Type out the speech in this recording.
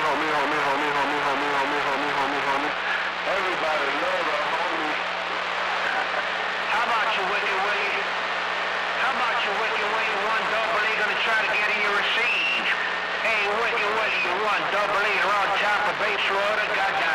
homie. Everybody love a homie. How about you, Wicked Willie? How about you, Wicked Willie? One double A gonna try to get in your receive. Hey, Wicked Willie, you one double A on top of base road. Got down.